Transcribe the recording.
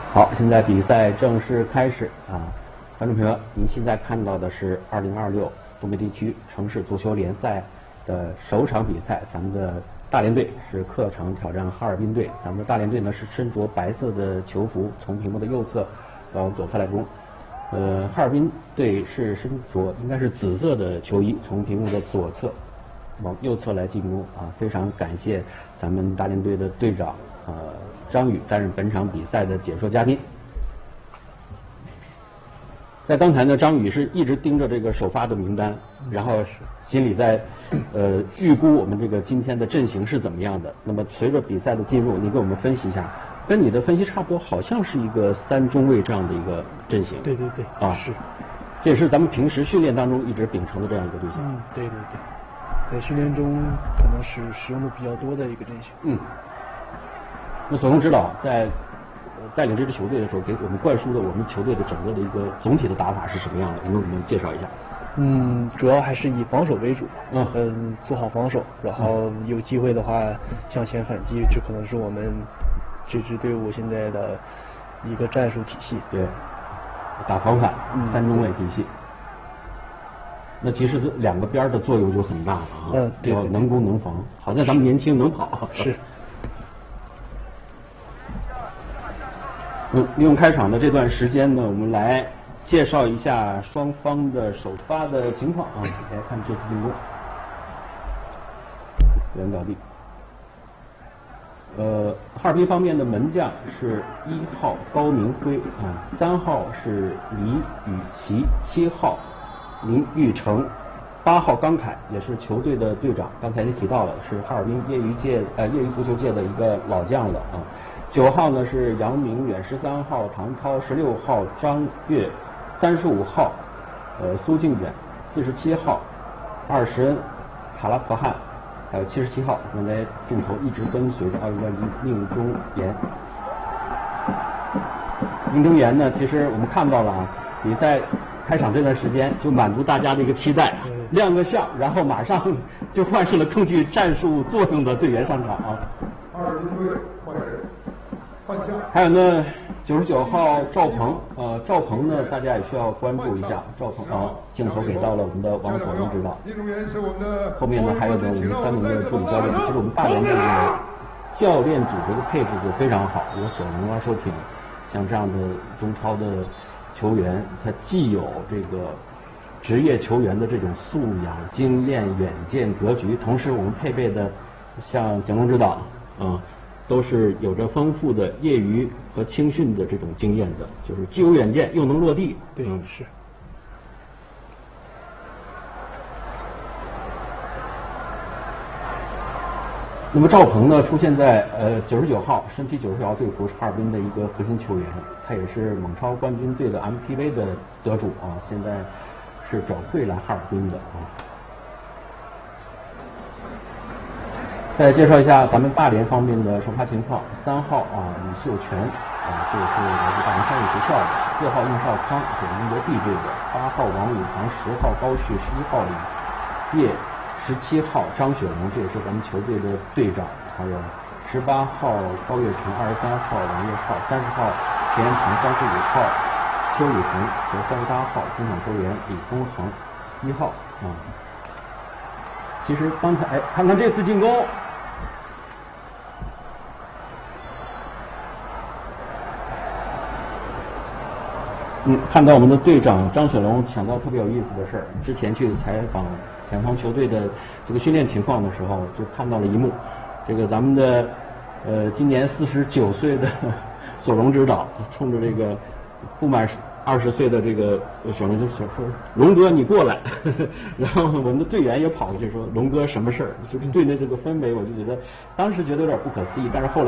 好，现在比赛正式开始啊！观众朋友，您现在看到的是2026东北地区城市足球联赛的首场比赛，咱们的大连队是客场挑战哈尔滨队。咱们的大连队呢是身着白色的球服，从屏幕的右侧往左侧来攻。哈尔滨队是身着应该是紫色的球衣，从屏幕的左侧往右侧来进攻啊！非常感谢咱们大连队的队长张宇担任本场比赛的解说嘉宾。在刚才呢，张宇是一直盯着这个首发的名单，然后心里在预估我们这个今天的阵型是怎么样的。那么随着比赛的进入，你给我们分析一下，跟你的分析差不多，好像是一个3中卫这样的一个阵型。 对啊， 是， 这也是咱们平时训练当中一直秉承的这样一个队形。 对，在训练中可能使用的比较多的一个阵型。 那索隆指导在带领这支球队的时候，给我们灌输的我们球队的整个的一个总体的打法是什么样的？能给我们介绍一下？ 主要还是以防守为主。做好防守，然后有机会的话向前反击，这可能是我们这支队伍现在的一个战术体系。 对，打防反，3中卫体系。那其实这2个边的作用就很大了啊。 对， 能攻能防。好在咱们年轻能跑。 是。 利用开场的这段时间呢，我们来介绍一下双方的首发的情况啊。来看这次进攻，原表弟。哈尔滨方面的门将是1号高明辉啊，3号是李宇奇，7号林玉成，8号刚凯也是球队的队长。刚才你提到了，是哈尔滨业余足球界的一个老将了啊。9号呢是杨明远，13号唐涛，16号张悦，35号苏靖远，47号20恩卡拉婆汉，还有77号，刚才镜头一直跟随着奥运冠军宁中岩。宁中岩呢，其实我们看到了啊，比赛开场这段时间就满足大家的一个期待，亮个相，然后马上就换上了更具战术作用的队员上场啊。 哈尔滨队换人。 还有呢，99号赵鹏，赵鹏呢，大家也需要关注一下。赵鹏啊，镜头给到了我们的王索隆指导。后面呢，还有呢，我们3名的助理教练。其实我们大连的这个教练组这个配置就非常好，有索隆啊、寿挺，像这样的中超的球员，他既有这个职业球员的这种素养、经验、远见、格局，同时我们配备的像蒋龙指导，都是有着丰富的业余和青训的这种经验的，就是既有远见又能落地。 对，是。 那么赵鹏呢，出现在99号，身披99号队服，是哈尔滨的一个核心球员，他也是蒙超冠军队的 MPV 的得主啊，现在是转会来哈尔滨的啊。再介绍一下咱们大连方面的首发情况：3号李秀全这是来自大连商业学校的；4号应少康是英国 B 队的；8号王宇航，10号高旭，11号李烨，17号张雪龙，这也是咱们球队的队长；还有18号高跃成，23号王岳浩，30号田延鹏，35号邱宇恒和38号中场球员李宗恒，1号其实刚才看看这次进攻。看到我们的队长张雪龙想到特别有意思的事儿，之前去采访前方球队的这个训练情况的时候，就看到了一幕，这个咱们的今年49岁的索隆指导冲着这个不满20岁的这个雪龙就说：“龙哥你过来。”然后我们的队员也跑过去说：“龙哥什么事儿？”就是队内这个氛围，我就觉得当时觉得有点不可思议，但是后来。